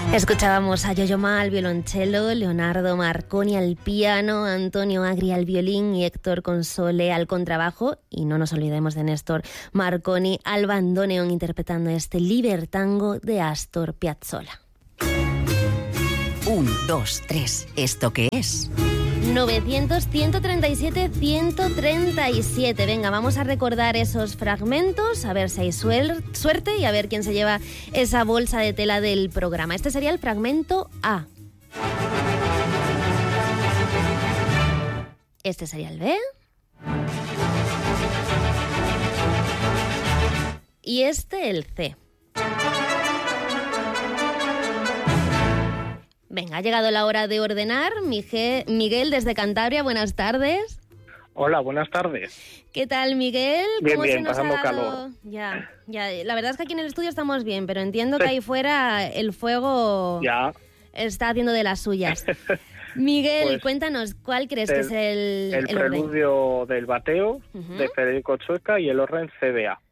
Escuchábamos a Yo-Yo Ma al violonchelo, Leonardo Marconi al piano, Antonio Agri al violín y Héctor Console al contrabajo. Y no nos olvidemos de Néstor Marconi al bandoneón interpretando este Libertango de Astor Piazzolla. 1, 2, 3. ¿Esto qué es? 900-137-137. Venga, vamos a recordar esos fragmentos, a ver si hay suerte y a ver quién se lleva esa bolsa de tela del programa. Este sería el fragmento A. Este sería el B. Y este el C. Venga, ha llegado la hora de ordenar. Miguel, desde Cantabria, buenas tardes. Hola, buenas tardes. ¿Qué tal, Miguel? Bien, bien, pasando calor. Ya, la verdad es que aquí en el estudio estamos bien, pero entiendo que ahí fuera el fuego está haciendo de las suyas. Miguel, pues, cuéntanos, ¿cuál crees que es el preludio del bateo de Federico Chueca y el orden CBA.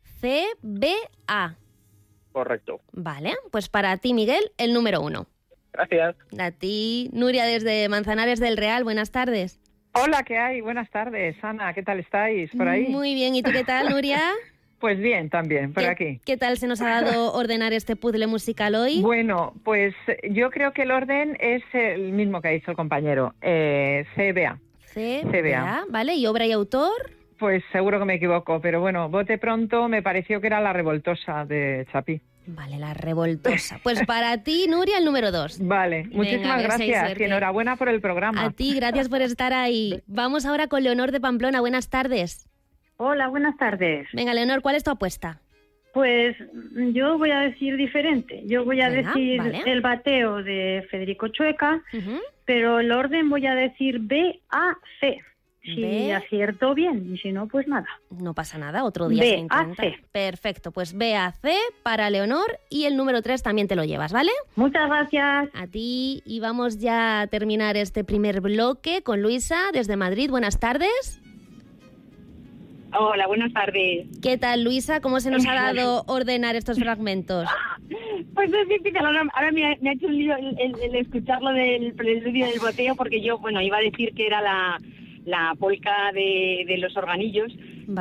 CBA. Correcto. Vale, pues para ti, Miguel, el número 1. Gracias. A ti, Nuria, desde Manzanares del Real, buenas tardes. Hola, ¿qué hay? Buenas tardes, Ana, ¿qué tal estáis por ahí? Muy bien, ¿y tú qué tal, Nuria? Pues bien, también, por aquí. ¿Qué tal se nos ha dado ordenar este puzzle musical hoy? Bueno, pues yo creo que el orden es el mismo que ha dicho el compañero, CBA. CBA, ¿vale? ¿Y obra y autor? Pues seguro que me equivoco, pero bueno, bote pronto me pareció que era La Revoltosa de Chapí. Vale, La Revoltosa. Pues para ti, Nuria, el número 2. Vale, muchísimas gracias y enhorabuena por el programa. A ti, gracias por estar ahí. Vamos ahora con Leonor de Pamplona. Buenas tardes. Hola, buenas tardes. Venga, Leonor, ¿cuál es tu apuesta? Pues yo voy a decir diferente. Yo voy a decir el bateo de Federico Chueca, pero el orden voy a decir B-A-C. Si acierto bien, y si no, pues nada. No pasa nada, otro día se intenta. Perfecto, pues B a C para Leonor y el número 3 también te lo llevas, ¿vale? Muchas gracias. A ti, y vamos ya a terminar este primer bloque con Luisa desde Madrid. Buenas tardes. Hola, buenas tardes. ¿Qué tal, Luisa? ¿Cómo se nos ha dado ordenar estos fragmentos? Pues es difícil, ahora me ha hecho un lío el escucharlo del preludio del boteo, porque yo, iba a decir que era la polca de los organillos,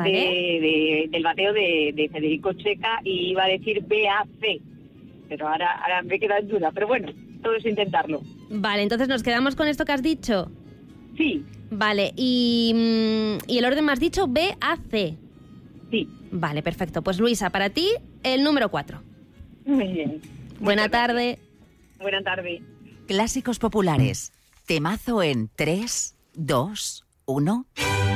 del bateo de Federico Chueca, y iba a decir B-A-C, pero ahora me queda en duda, pero bueno, todo es intentarlo. Vale, entonces nos quedamos con esto que has dicho. Sí. Vale, y el orden me has dicho B-A-C. Sí. Vale, perfecto. Pues Luisa, para ti, el número 4. Muy bien. Buena tarde. Buena tarde. Clásicos populares. Temazo en 3, 2, 1...